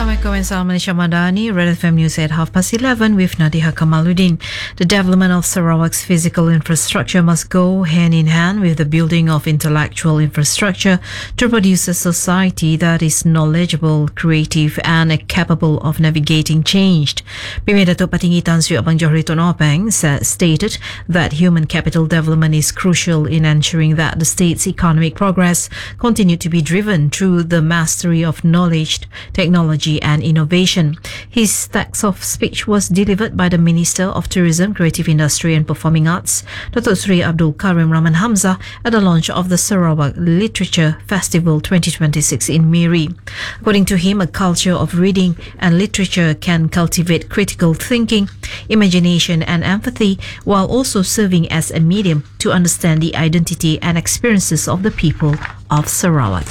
Assalamualaikum and Salam Malaysia Madani, Red FM News at 11:30 with Nadia Kamaluddin. The development of Sarawak's physical infrastructure must go hand in hand with the building of intellectual infrastructure to produce a society that is knowledgeable, creative and capable of navigating change. Premier Datuk Patinggi Tan Sri Abang Johari Tun Openg stated that human capital development is crucial in ensuring that the state's economic progress continue to be driven through the mastery of knowledge, technology and innovation. His text of speech was delivered by the Minister of Tourism, Creative Industry and Performing Arts, Datuk Sri Abdul Karim Rahman Hamzah, at the launch of the Sarawak Literature Festival 2026 in Miri. According to him, a culture of reading and literature can cultivate critical thinking, imagination and empathy, while also serving as a medium to understand the identity and experiences of the people of Sarawak.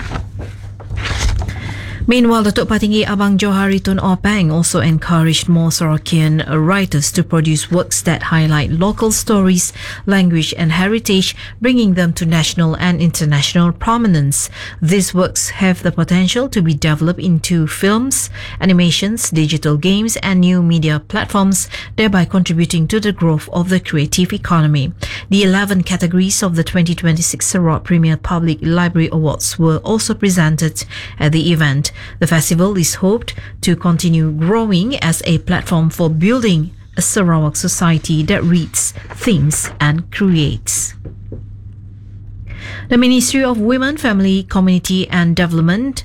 Meanwhile, Datuk Patinggi Abang Johari Tun Openg also encouraged more Sarawakian writers to produce works that highlight local stories, language and heritage, bringing them to national and international prominence. These works have the potential to be developed into films, animations, digital games and new media platforms, thereby contributing to the growth of the creative economy. The 11 categories of the 2026 Sarawak Premier Public Library Awards were also presented at the event. The festival is hoped to continue growing as a platform for building a Sarawak society that reads, thinks and creates. The Ministry of Women, Family and Community Development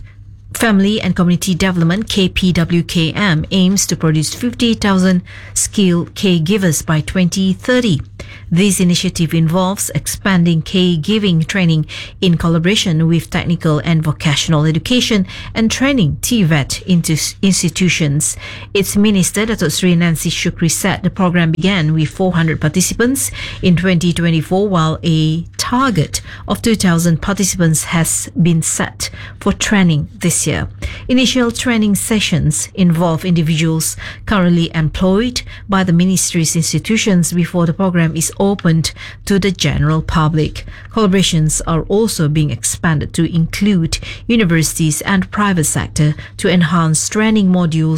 KPWKM aims to produce 50,000 skilled caregivers by 2030. This initiative involves expanding caregiving training in collaboration with technical and vocational education and training TVET into institutions. Its Minister, Datuk Sri Nancy Shukri, said the program began with 400 participants in 2024, while a target of 2,000 participants has been set for training this year. Initial training sessions involve individuals currently employed by the ministry's institutions before the program is opened to the general public. Collaborations are also being expanded to include universities and private sector to enhance training modules